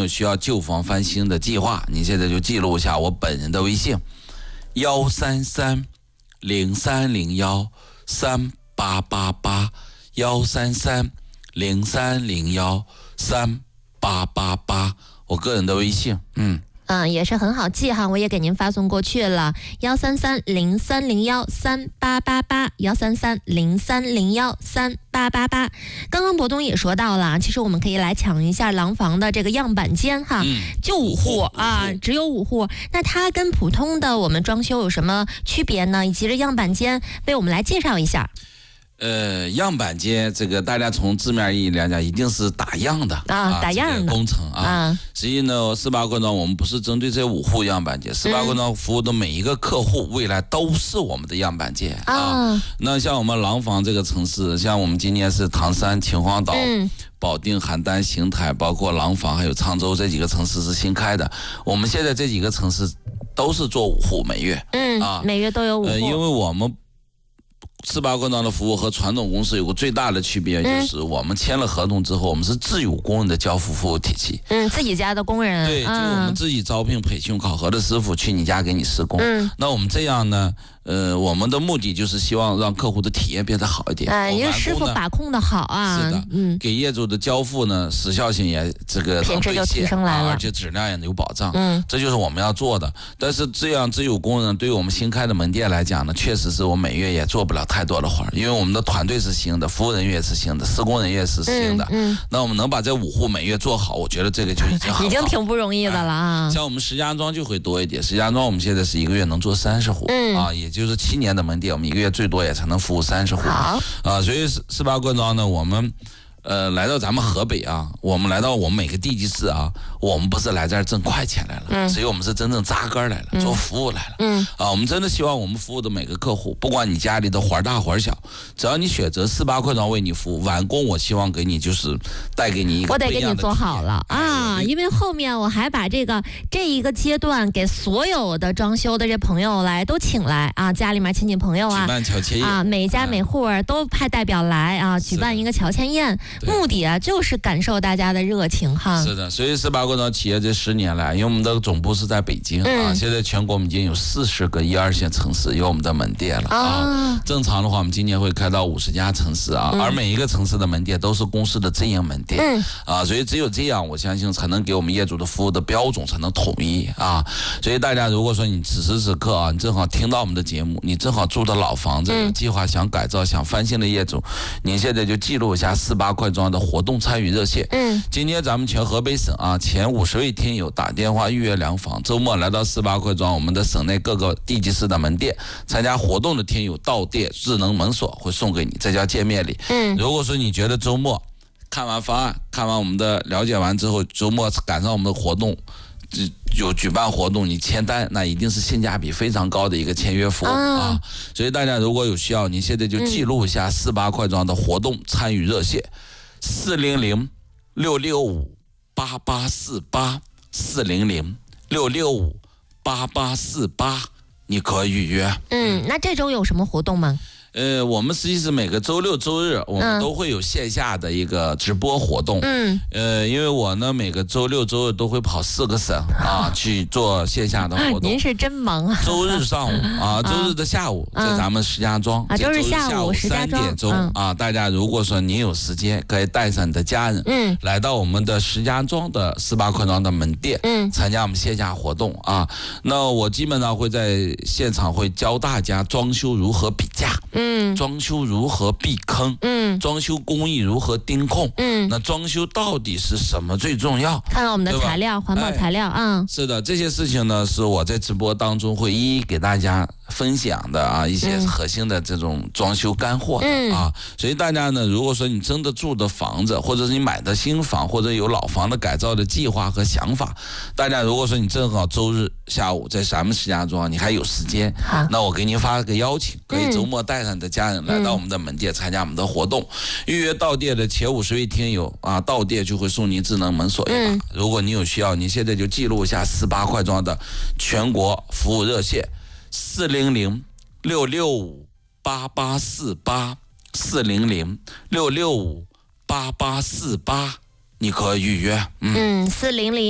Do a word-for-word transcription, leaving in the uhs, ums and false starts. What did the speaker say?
需要旧房翻新的计划，你现在就记录一下我本人的微信：幺三三零三零幺三八八八，幺三三零三零幺三八八八，我个人的微信，嗯。 嗯，也是很好记哈，我也给您发送过去了，幺三三零三零幺三八八八，幺三三零三零幺三八八八。刚刚博东也说到了，其实我们可以来抢一下廊坊的这个样板间哈， 嗯、 就五户啊，只有五户。那它跟普通的我们装修有什么区别呢？以及这样板间为我们来介绍一下。 呃，样板间这个大家从字面意义来讲，一定是打样的啊， 啊打样的、 这个、工程啊。 啊实际呢，四八冠庄我们不是针对这五户样板间，四八冠庄服务的每一个客户，未来都是我们的样板间啊。啊那像我们廊坊这个城市，像我们今年是唐山、秦皇岛、嗯、保定、邯郸、邢台，包括廊坊还有沧州这几个城市是新开的。我们现在这几个城市都是做五户每月， 嗯啊，每月都有五户。呃， 因为我们。四八冠庄的服务和传统公司有个最大的区别，就是我们签了合同之后，我们是自有工人的交付服务体系。 嗯，自己家的工人。 对，就我们自己招聘、培训、考核的师傅去你家给你施工。嗯，那我们这样呢？呃，我们的目的就是希望让客户的体验变得好一点。 哎、呃，因为师傅把控的好啊。 是的，嗯，给业主的交付呢，时效性也这个品质就提升来了、啊， 而且质量也有保障。 嗯， 这就是我们要做的。但是这样自有工人对于我们新开的门店来讲呢，确实是我每月也做不了太多的活儿，因为我们的团队是新的，服务人员是新的，施工人员是新的。嗯，嗯那我们能把这五户每月做好，我觉得这个就已经很好， 已经挺不容易的了啊。 哎、像我们石家庄就会多一点，石家庄我们现在是一个月能做三十户，嗯啊，也就是七年的门店，我们一个月最多也才能服务三十户。 好啊，所以四八冠庄呢，我们。呃，来到咱们河北啊，我们来到我们每个地级市啊，我们不是来这儿挣快钱来了，嗯，所以我们是真正扎根来了，嗯、做服务来了，嗯，啊，我们真的希望我们服务的每个客户，不管你家里的活儿大活儿小，只要你选择四八冠庄为你服务，完工我希望给你就是带给你一个我得给你做好了啊，因为后面我还把这个这一个阶段给所有的装修的这朋友来都请来啊，家里面亲戚朋友啊， 举办乔迁宴啊，每家每户都派代表来啊，举办一个乔迁宴。目的啊，就是感受大家的热情哈。 是的，所以四八冠庄企业这十年来，因为我们的总部是在北京、嗯、啊，现在全国我们已经有四十个一二线城市有我们的门店了啊。啊正常的话，我们今年会开到五十家城市啊、嗯，而每一个城市的门店都是公司的直营门店、嗯、啊，所以只有这样，我相信才能给我们业主的服务的标准才能统一啊。所以大家如果说你此时此刻啊，你正好听到我们的节目，你正好住的老房子，嗯、计划想改造、想翻新的业主，您现在就记录一下四八冠庄的活动参与热线。嗯，今天咱们全河北省啊前五十位听友打电话预约量房，周末来到四八冠庄我们的省内各个地级市的门店参加活动的听友到店智能门锁会送给你，这叫见面礼。嗯，如果说你觉得周末看完方案，看完我们的了解完之后，周末赶上我们的活动。有举办活动，你签单，那一定是性价比非常高的一个签约服务、哦、啊！所以大家如果有需要，你现在就记录一下四八冠庄的活动参与热线：四零零六六五八八四八，四零零六六五八八四八，你可以预约。 嗯，那这周有什么活动吗？ 呃，我们实际是每个周六周日我们都会有线下的一个直播活动。嗯，呃，因为我呢每个周六周日都会跑四个省啊去做线下的活动。 您是真忙啊！ 周日上午啊，周日的下午在咱们石家庄。 啊，周日下午三点钟啊，大家如果说您有时间，可以带上你的家人，嗯，来到我们的石家庄的四八冠庄的门店，嗯，参加我们线下活动啊。那我基本上会在现场会教大家装修如何比价。嗯，装修如何避坑？嗯，装修工艺如何盯控？嗯，那装修到底是什么最重要？ 看看我们的材料，环保材料啊、嗯。 是的，这些事情呢，是我在直播当中会一一给大家分享的啊，一些核心的这种装修干货的、嗯、啊。所以大家呢，如果说你真的住的房子，或者是你买的新房，或者有老房的改造的计划和想法，大家如果说你正好周日下午在咱们石家庄，你还有时间，那我给您发个邀请，可以周末带上你的家人来到我们的门店参加我们的活动。预约到店的前五十位听友啊，到店就会送您智能门锁一把。如果你有需要，你现在就记录一下四八冠庄的全国服务热线：四零零六六五八八四八，四零零六六五八八四八，你可以预约。 嗯，四零零。